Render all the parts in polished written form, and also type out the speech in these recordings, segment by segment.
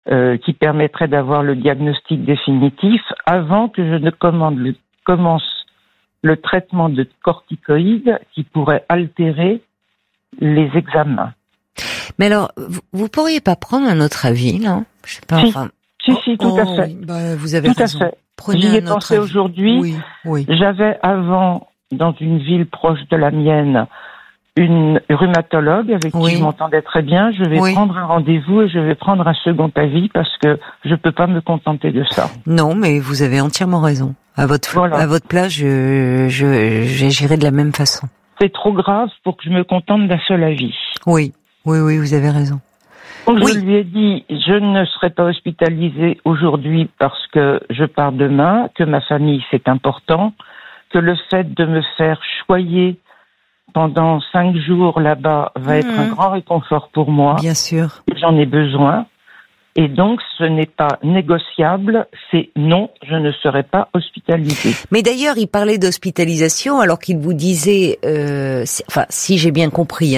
qui permettrait d'avoir le diagnostic définitif avant que je ne commence le traitement de corticoïdes qui pourrait altérer les examens. Mais alors, vous pourriez pas prendre un autre avis, là? Je sais pas, si. enfin... Si, tout à fait. Bah, vous avez tout raison. à fait. Prenez J'y ai un autre pensé avis. aujourd'hui. Oui. J'avais avant, dans une ville proche de la mienne, une rhumatologue avec qui je m'entendais très bien. Je vais prendre un rendez-vous et je vais prendre un second avis parce que je peux pas me contenter de ça. Non, mais vous avez entièrement raison. À votre place, j'agirais de la même façon. C'est trop grave pour que je me contente d'un seul avis. Oui, vous avez raison. Donc je lui ai dit, je ne serai pas hospitalisée aujourd'hui parce que je pars demain, que ma famille c'est important, que le fait de me faire choyer pendant 5 jours là-bas va être un grand réconfort pour moi. Bien sûr. J'en ai besoin. Et donc, ce n'est pas négociable, c'est non, je ne serai pas hospitalisée. Mais d'ailleurs, il parlait d'hospitalisation alors qu'il vous disait, si j'ai bien compris,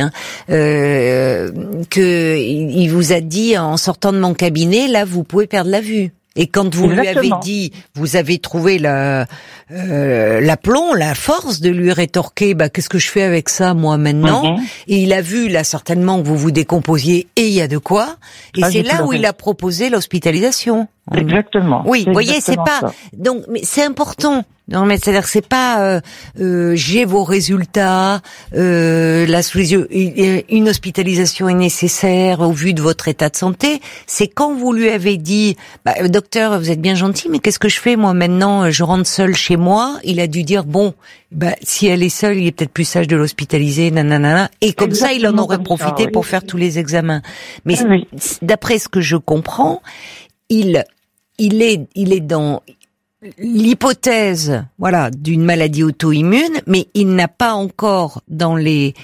que il vous a dit en sortant de mon cabinet, là, vous pouvez perdre la vue. Et quand vous lui avez dit, vous avez trouvé l'aplomb, la force de lui rétorquer, qu'est-ce que je fais avec ça, moi, maintenant? Et il a vu, là, certainement, que vous vous décomposiez, et il y a de quoi. Et c'est là où il a proposé l'hospitalisation. Exactement. Oui, vous voyez, c'est pas, donc, mais c'est important. Non, mais c'est-à-dire que c'est pas, j'ai vos résultats, là sous les yeux, une hospitalisation est nécessaire au vu de votre état de santé. C'est quand vous lui avez dit, docteur, vous êtes bien gentil, mais qu'est-ce que je fais, moi, maintenant, je rentre seule chez moi. Il a dû dire, si elle est seule, il est peut-être plus sage de l'hospitaliser, nanana. Et comme ça, il en aurait profité pour faire tous les examens. Mais d'après ce que je comprends, il est dans l'hypothèse, d'une maladie auto-immune, mais il n'a pas encore dans les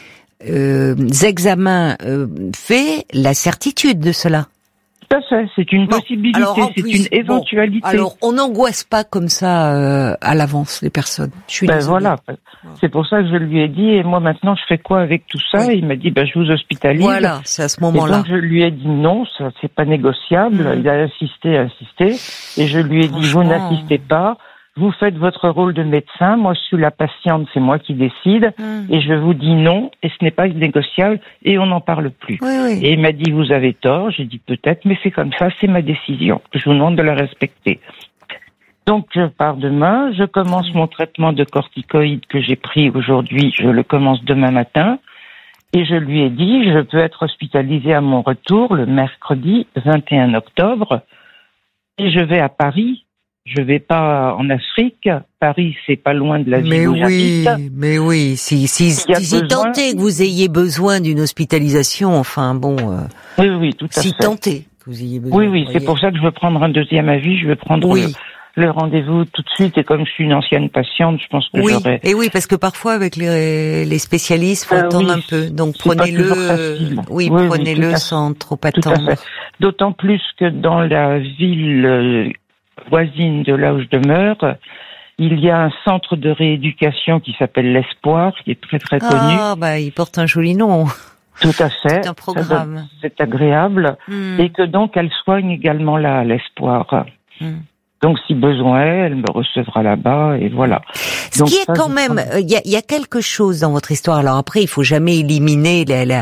examens fait la certitude de cela. Tout à fait, c'est une possibilité, une éventualité. Alors, on n'angoisse pas comme ça à l'avance les personnes. Je suis désolée. C'est pour ça que je lui ai dit, et moi maintenant je fais quoi avec tout ça? Et il m'a dit, je vous hospitalise. Voilà, c'est à ce moment-là. Et donc je lui ai dit non, ça c'est pas négociable. Il a insisté, et je lui ai dit, vous n'insistez pas. Vous faites votre rôle de médecin, moi je suis la patiente, c'est moi qui décide, et je vous dis non, et ce n'est pas négociable, et on n'en parle plus. Et il m'a dit, vous avez tort, j'ai dit peut-être, mais c'est comme ça, c'est ma décision, je vous demande de la respecter. Donc je pars demain, je commence mon traitement de corticoïdes que j'ai pris aujourd'hui, je le commence demain matin, et je lui ai dit, je peux être hospitalisée à mon retour le mercredi 21 octobre, et je vais à Paris. Je vais pas en Afrique. Paris, c'est pas loin de la ville où j'habite. Mais oui, si tant est que vous ayez besoin d'une hospitalisation, oui, tout à fait. Si tant est que vous ayez besoin. Oui, c'est pour ça que je veux prendre un deuxième avis. Je veux prendre le rendez-vous tout de suite. Et comme je suis une ancienne patiente, je pense que j'aurai... Et oui, parce que parfois avec les spécialistes, faut attendre un peu. Donc prenez-le. Prenez-le sans trop attendre. D'autant plus que dans la ville voisine de là où je demeure, il y a un centre de rééducation qui s'appelle l'Espoir, qui est très très connu. Il porte un joli nom. Tout à fait. C'est un programme. C'est agréable. Et que donc elle soigne également là, l'Espoir. Donc, si besoin, elle me recevra là-bas, et voilà. Ce qui est quand même, il y a quelque chose dans votre histoire. Alors après, il faut jamais éliminer la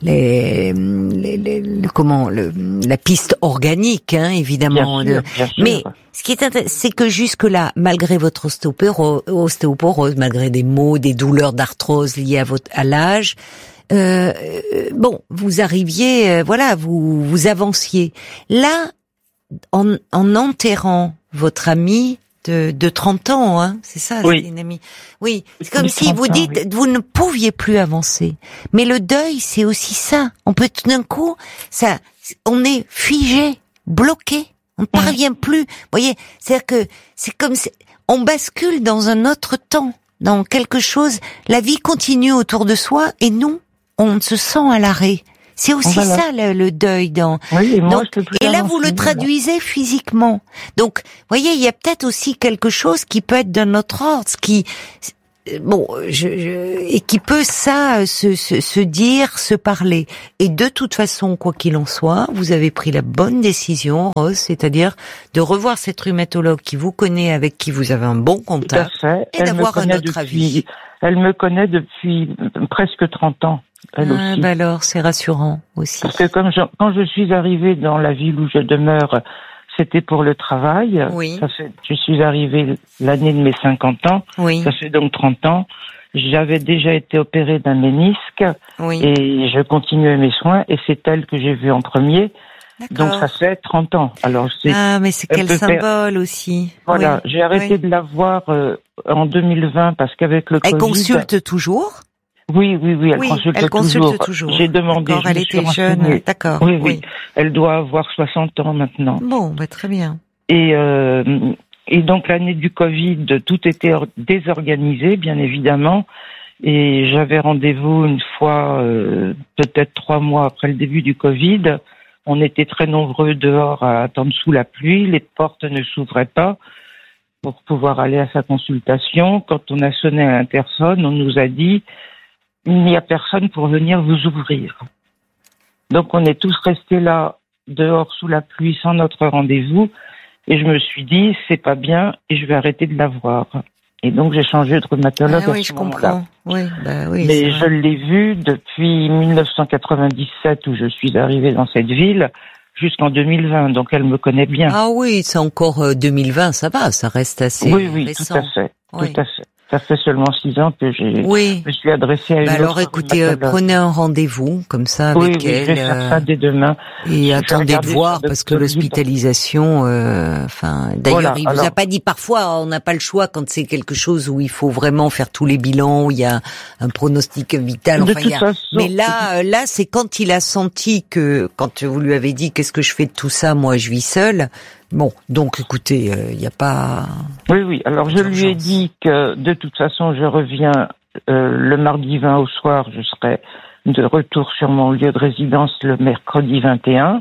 piste organique, évidemment. Bien sûr. Mais ce qui est intéressant, c'est que jusque-là, malgré votre ostéoporose, malgré des maux, des douleurs d'arthrose liées à l'âge, vous arriviez, vous avanciez. Là, en enterrant votre amie de 30 ans, c'est ça, c'est une amie. Oui, c'est comme si vous dites, vous ne pouviez plus avancer. Mais le deuil, c'est aussi ça. On peut tout d'un coup, on est figé, bloqué, on ne parvient plus. Vous voyez, c'est-à-dire que c'est comme si on bascule dans un autre temps, dans quelque chose. La vie continue autour de soi et nous, on se sent à l'arrêt. C'est aussi ça le deuil et là vous le traduisez physiquement. Donc, voyez, il y a peut-être aussi quelque chose qui peut être de notre ordre, bon, et qui peut se dire, se parler. Et de toute façon, quoi qu'il en soit, vous avez pris la bonne décision, Rose, c'est-à-dire de revoir cette rhumatologue qui vous connaît, avec qui vous avez un bon contact, et d'avoir un autre avis. Elle me connaît depuis presque 30 ans. Elle aussi. Bah alors, c'est rassurant aussi. Parce que quand je suis arrivée dans la ville où je demeure, c'était pour le travail. Oui. Je suis arrivée l'année de mes 50 ans. Oui. Ça fait donc 30 ans. J'avais déjà été opérée d'un ménisque. Oui. Et je continuais mes soins. Et c'est elle que j'ai vue en premier. D'accord. Donc ça fait 30 ans. Alors mais c'est quel symbole aussi. Voilà. Oui. J'ai arrêté de la voir en 2020 parce qu'avec le Covid. Elle consulte toujours? Oui, elle consulte toujours. J'ai demandé. Elle était jeune, d'accord. Oui. Elle doit avoir 60 ans maintenant. Bon, très bien. Et donc l'année du Covid, tout était désorganisé, bien évidemment. Et j'avais rendez-vous une fois, peut-être 3 mois après le début du Covid. On était très nombreux dehors à attendre sous la pluie. Les portes ne s'ouvraient pas pour pouvoir aller à sa consultation. Quand on a sonné à l'interphone, on nous a dit « Il n'y a personne pour venir vous ouvrir ». Donc on est tous restés là, dehors sous la pluie, sans notre rendez-vous. Et je me suis dit « C'est pas bien et je vais arrêter de la voir ». Et donc j'ai changé de rhumatologue à ce moment-là. Oui, mais je l'ai vue depuis 1997 où je suis arrivée dans cette ville jusqu'en 2020, donc elle me connaît bien. Ah oui, c'est encore 2020, ça va, ça reste assez récent. Tout à fait, tout à fait. Ça fait seulement 6 ans que je me suis adressée à une autre alors écoutez, prenez un rendez-vous comme ça avec elle. Je vais faire ça dès demain. Et attendez de voir parce que l'hospitalisation, d'ailleurs, il vous a pas dit parfois, on n'a pas le choix quand c'est quelque chose où il faut vraiment faire tous les bilans, où il y a un pronostic vital. Mais là, c'est quand il a senti que, quand vous lui avez dit qu'est-ce que je fais de tout ça, moi je vis seule. Bon, donc écoutez, il n'y a pas... Oui, alors je lui ai dit que de toute façon je reviens le mardi 20 au soir, je serai de retour sur mon lieu de résidence le mercredi 21.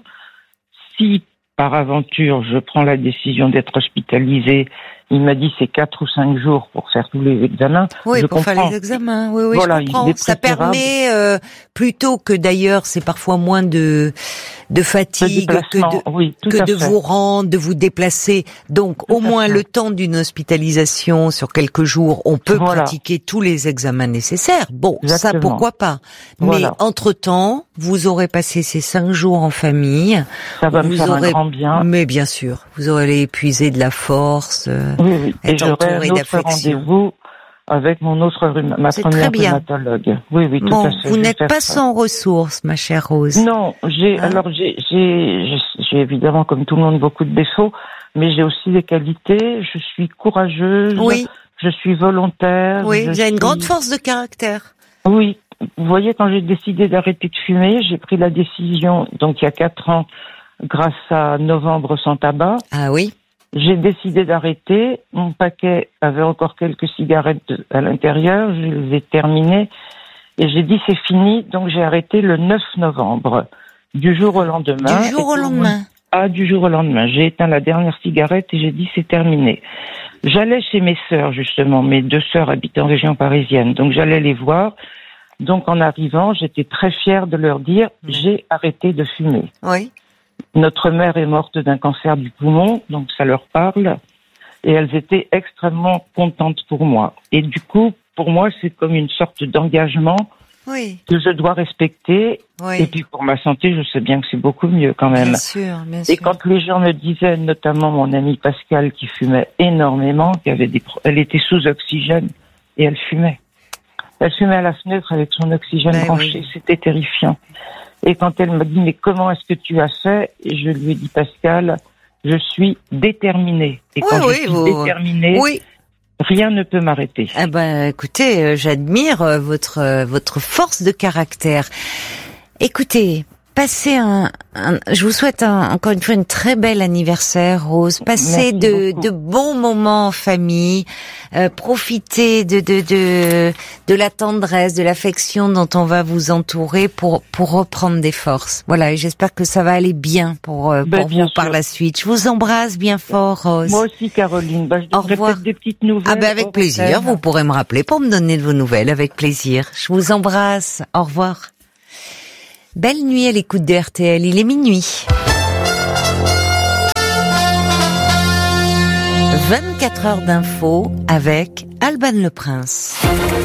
Si par aventure je prends la décision d'être hospitalisée, il m'a dit c'est 4 ou 5 jours pour faire tous les examens. Oui, pour faire les examens. Oui, voilà, je comprends. Ça permet plutôt que d'ailleurs c'est parfois moins de fatigue que de vous rendre, de vous déplacer. Donc au moins le temps d'une hospitalisation sur quelques jours, on peut pratiquer tous les examens nécessaires. Bon, ça pourquoi pas. Mais entre-temps, vous aurez passé ces 5 jours en famille. Ça va me faire un grand bien. Mais bien sûr, vous aurez épuisé de la force. Oui. Et j'aurai un autre rendez-vous avec ma première rhumatologue. Oui, tout à fait. Vous n'êtes pas sans ressources, ma chère Rose. Non, j'ai évidemment, comme tout le monde, beaucoup de défauts, mais j'ai aussi des qualités. Je suis courageuse. Oui. Je suis volontaire. Oui, vous avez une grande force de caractère. Oui. Vous voyez, quand j'ai décidé d'arrêter de fumer, j'ai pris la décision, donc il y a 4 ans, grâce à Novembre sans tabac. Ah oui. J'ai décidé d'arrêter. Mon paquet avait encore quelques cigarettes à l'intérieur. Je les ai terminées. Et j'ai dit c'est fini. Donc j'ai arrêté le 9 novembre. Du jour au lendemain. Du jour au lendemain. Du jour au lendemain. J'ai éteint la dernière cigarette et j'ai dit c'est terminé. J'allais chez mes sœurs, justement. Mes 2 sœurs habitent en région parisienne. Donc j'allais les voir. Donc en arrivant, j'étais très fière de leur dire j'ai arrêté de fumer. Oui. Notre mère est morte d'un cancer du poumon, donc ça leur parle. Et elles étaient extrêmement contentes pour moi. Et du coup, pour moi, c'est comme une sorte d'engagement que je dois respecter. Oui. Et puis pour ma santé, je sais bien que c'est beaucoup mieux quand même. Bien sûr. Et quand les gens me disaient, notamment mon amie Pascal qui fumait énormément, elle était sous oxygène et elle fumait. Elle fumait à la fenêtre avec son oxygène branché. Oui. C'était terrifiant. Et quand elle m'a dit, mais comment est-ce que tu as fait? Et je lui ai dit, Pascal, je suis déterminée. Et quand je suis déterminée, rien ne peut m'arrêter. Eh ben, écoutez, j'admire votre force de caractère. Écoutez, Passez je vous souhaite encore une fois une très belle anniversaire, Rose. Passez de bons moments en famille. Profitez de la tendresse, de l'affection dont on va vous entourer pour reprendre des forces. Voilà, et j'espère que ça va aller bien pour vous par la suite. Je vous embrasse bien fort, Rose. Moi aussi, Caroline. Je devrais peut-être des petites nouvelles. Avec plaisir. Vous pourrez me rappeler pour me donner de vos nouvelles. Avec plaisir. Je vous embrasse. Au revoir. Belle nuit à l'écoute de RTL, il est minuit. 24 heures d'infos avec Alban Le Prince.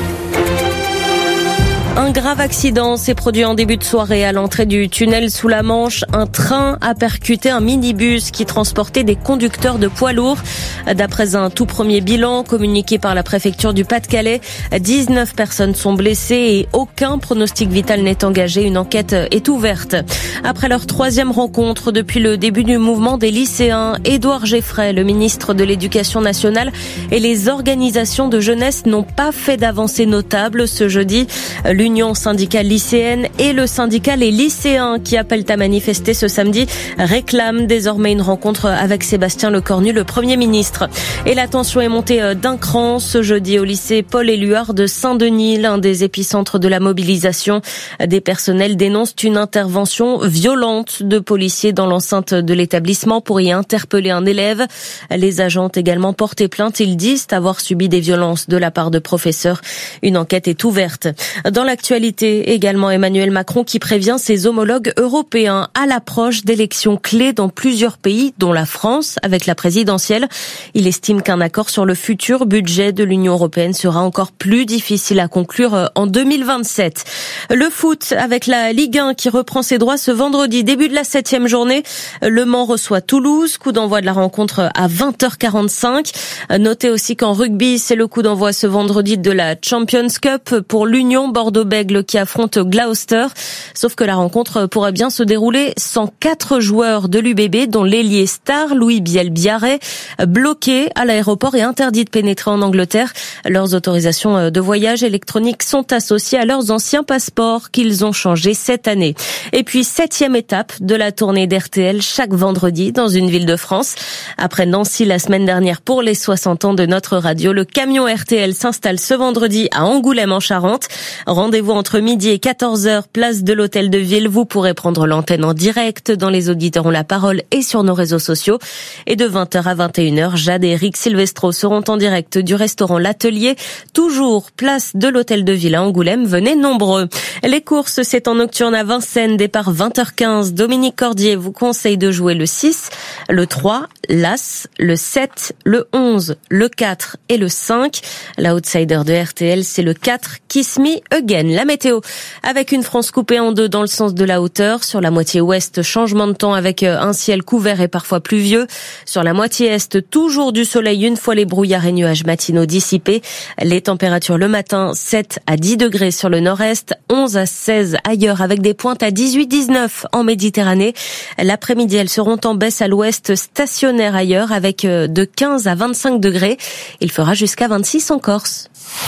Un grave accident s'est produit en début de soirée à l'entrée du tunnel sous la Manche. Un train a percuté un minibus qui transportait des conducteurs de poids lourds. D'après un tout premier bilan communiqué par la préfecture du Pas-de-Calais, 19 personnes sont blessées et aucun pronostic vital n'est engagé. Une enquête est ouverte. Après leur troisième rencontre depuis le début du mouvement des lycéens, Édouard Geffray, le ministre de l'Éducation nationale, et les organisations de jeunesse n'ont pas fait d'avancées notables ce jeudi. L'Union syndicale lycéenne et le syndicat Les Lycéens qui appellent à manifester ce samedi réclament désormais une rencontre avec Sébastien Lecornu, le Premier ministre. Et la tension est montée d'un cran ce jeudi au lycée Paul-Éluard de Saint-Denis, l'un des épicentres de la mobilisation. Des personnels dénoncent une intervention violente de policiers dans l'enceinte de l'établissement pour y interpeller un élève. Les agents ont également porté plainte. Ils disent avoir subi des violences de la part de professeurs. Une enquête est ouverte. Dans l'actualité, également Emmanuel Macron qui prévient ses homologues européens à l'approche d'élections clés dans plusieurs pays, dont la France, avec la présidentielle. Il estime qu'un accord sur le futur budget de l'Union européenne sera encore plus difficile à conclure en 2027. Le foot, avec la Ligue 1 qui reprend ses droits ce vendredi, début de la 7e journée. Le Mans reçoit Toulouse, coup d'envoi de la rencontre à 20h45. Notez aussi qu'en rugby, c'est le coup d'envoi ce vendredi de la Champions Cup pour l'Union Bordeaux-Bègles qui affronte Gloucester. Sauf que la rencontre pourrait bien se dérouler sans 4 joueurs de l'UBB, dont l'ailier star Louis Biel-Biarré, bloqué à l'aéroport et interdit de pénétrer en Angleterre. Leurs autorisations de voyage électroniques sont associées à leurs anciens passeports qu'ils ont changés cette année. Et puis 7e étape de la tournée d'RTL chaque vendredi dans une ville de France. Après Nancy la semaine dernière pour les 60 ans de notre radio, le camion RTL s'installe ce vendredi à Angoulême en Charente. Rendez-vous entre midi et 14h, place de l'Hôtel de Ville. Vous pourrez prendre l'antenne en direct dans Les Auditeurs ont la parole et sur nos réseaux sociaux. Et de 20h à 21h, Jade et Eric Silvestro seront en direct du restaurant L'Atelier, toujours place de l'Hôtel de Ville à Angoulême. Venez nombreux. Les courses, c'est en nocturne à Vincennes, départ 20h15. Dominique Cordier vous conseille de jouer le 6, le 3, l'As, le 7, le 11, le 4 et le 5. L'outsider de RTL, c'est le 4, Kiss Me Again. La météo, avec une France coupée en deux dans le sens de la hauteur. Sur la moitié ouest, changement de temps avec un ciel couvert et parfois pluvieux. Sur la moitié est, toujours du soleil une fois les brouillards et nuages matinaux dissipés. Les températures le matin, 7 à 10 degrés sur le nord-est, 11 à 16 ailleurs avec des pointes à 18-19 en Méditerranée. L'après-midi, elles seront en baisse à l'ouest, stationnaires ailleurs avec de 15 à 25 degrés. Il fera jusqu'à 26 en Corse.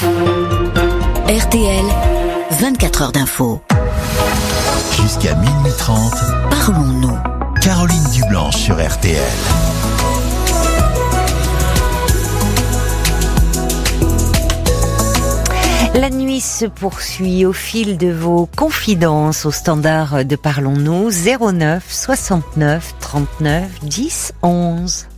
RTL, 24 heures d'info. Jusqu'à minuit 30. Parlons-nous. Caroline Dublanche sur RTL. La nuit se poursuit au fil de vos confidences au standard de Parlons-nous 09 69 39 10 11.